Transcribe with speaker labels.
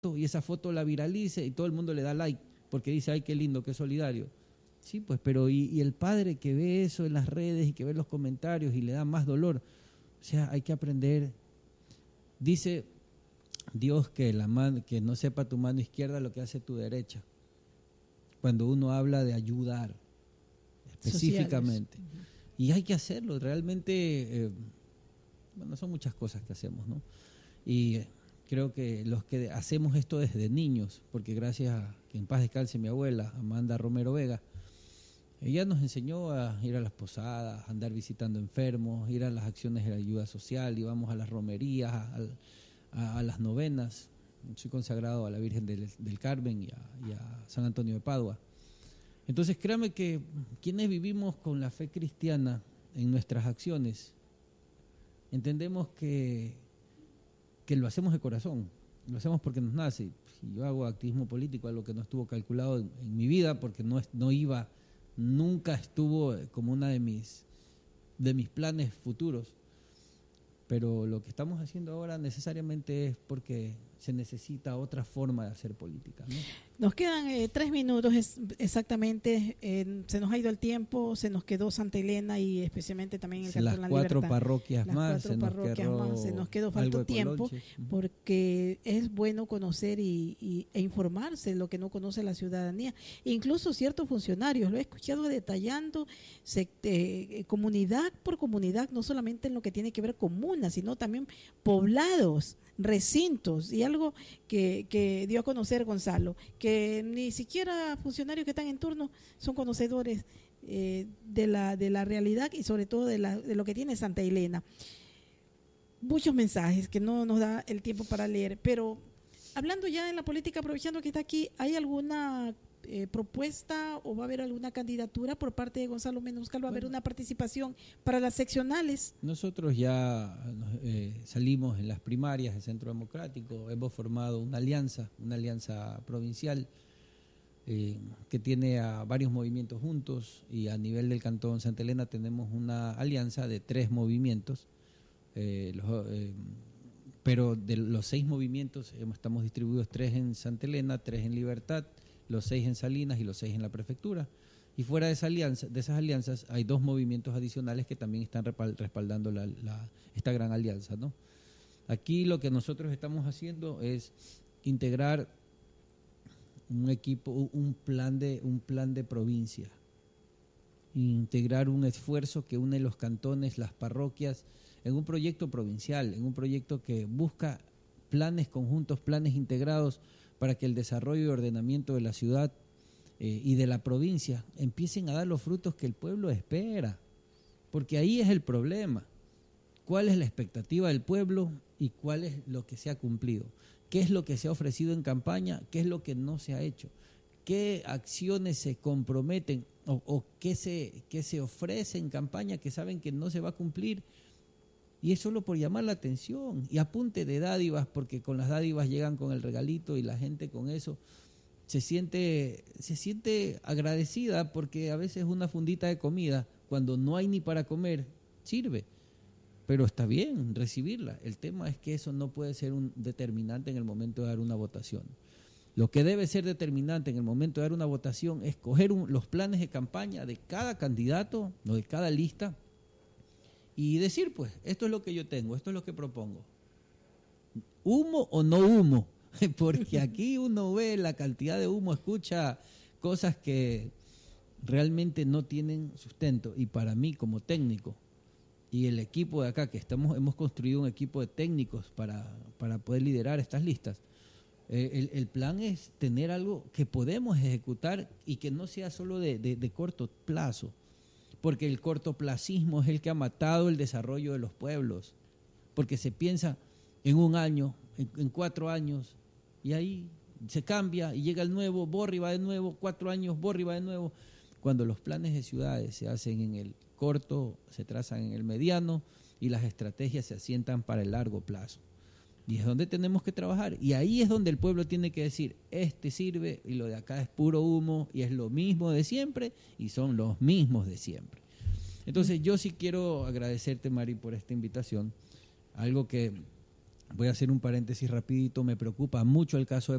Speaker 1: y esa foto la viralice y todo el mundo le da like porque dice, ay, qué lindo, qué solidario. Sí, pues, pero y el padre que ve eso en las redes y que ve los comentarios y le da más dolor. O sea, hay que aprender. Dice Dios que que no sepa tu mano izquierda lo que hace tu derecha. Cuando uno habla de ayudar específicamente.
Speaker 2: Sociales.
Speaker 1: Y hay que hacerlo, realmente, bueno, son muchas cosas que hacemos, ¿no? Y creo que los que hacemos esto desde niños, porque gracias a que en paz descanse mi abuela, Amanda Romero Vega, ella nos enseñó a ir a las posadas, a andar visitando enfermos, ir a las acciones de ayuda social, íbamos a las romerías, a las novenas. Soy consagrado a la Virgen del Carmen y a San Antonio de Padua. Entonces créame que quienes vivimos con la fe cristiana en nuestras acciones, entendemos que lo hacemos de corazón, lo hacemos porque nos nace. Si yo hago activismo político, algo que no estuvo calculado en mi vida, porque nunca estuvo como una de mis planes futuros. Pero lo que estamos haciendo ahora necesariamente es porque se necesita otra forma de hacer política, ¿no?
Speaker 2: Nos quedan 3 minutos exactamente, se nos ha ido el tiempo, se nos quedó Santa Elena y especialmente también el Cantón La Libertad.
Speaker 1: Las 4 parroquias más,
Speaker 2: se nos quedó falta tiempo, porque es bueno conocer e informarse lo que no conoce la ciudadanía. Incluso ciertos funcionarios, lo he escuchado detallando comunidad por comunidad, no solamente en lo que tiene que ver comunas, sino también poblados, recintos, y algo que dio a conocer Gonzalo, que ni siquiera funcionarios que están en turno son conocedores de la realidad y sobre todo de lo que tiene Santa Elena. Muchos mensajes que no nos da el tiempo para leer, pero hablando ya en la política, aprovechando que está aquí, ¿hay alguna propuesta o va a haber alguna candidatura por parte de Gonzalo Menuzcal? ¿Va a haber una participación para las seccionales?
Speaker 1: Nosotros ya salimos en las primarias del Centro Democrático, hemos formado una alianza provincial que tiene a varios movimientos juntos, y a nivel del Cantón Santa Elena tenemos una alianza de 3 movimientos, pero de los 6 movimientos estamos distribuidos 3 en Santa Elena, 3 en Libertad, los 6 en Salinas y los 6 en la prefectura. Y fuera de esas alianzas hay 2 movimientos adicionales que también están respaldando esta gran alianza, ¿no? Aquí lo que nosotros estamos haciendo es integrar un plan de provincia, integrar un esfuerzo que une los cantones, las parroquias, en un proyecto provincial, en un proyecto que busca planes conjuntos, planes integrados, para que el desarrollo y ordenamiento de la ciudad y de la provincia empiecen a dar los frutos que el pueblo espera. Porque ahí es el problema. ¿Cuál es la expectativa del pueblo y cuál es lo que se ha cumplido? ¿Qué es lo que se ha ofrecido en campaña? ¿Qué es lo que no se ha hecho? ¿Qué acciones se comprometen o qué se ofrece en campaña que saben que no se va a cumplir? Y es solo por llamar la atención, y apunte de dádivas, porque con las dádivas llegan con el regalito y la gente con eso se siente agradecida, porque a veces una fundita de comida, cuando no hay ni para comer, sirve. Pero está bien recibirla. El tema es que eso no puede ser un determinante en el momento de dar una votación. Lo que debe ser determinante en el momento de dar una votación es coger los planes de campaña de cada candidato o de cada lista, y decir, pues, esto es lo que yo tengo, esto es lo que propongo. ¿Humo o no humo? Porque aquí uno ve la cantidad de humo, escucha cosas que realmente no tienen sustento. Y para mí, como técnico, y el equipo de acá, que hemos construido un equipo de técnicos para poder liderar estas listas, el plan es tener algo que podemos ejecutar y que no sea solo de corto plazo. Porque el cortoplacismo es el que ha matado el desarrollo de los pueblos, porque se piensa en un año, en 4 años, y ahí se cambia y llega el nuevo, borra y va de nuevo, 4 años, borra y va de nuevo. Cuando los planes de ciudades se hacen en el corto, se trazan en el mediano, y las estrategias se asientan para el largo plazo. Y es donde tenemos que trabajar, y ahí es donde el pueblo tiene que decir, este sirve y lo de acá es puro humo, y es lo mismo de siempre y son los mismos de siempre. Entonces yo sí quiero agradecerte, Mari, por esta invitación, algo que Voy a hacer un paréntesis rapidito, me preocupa mucho el caso de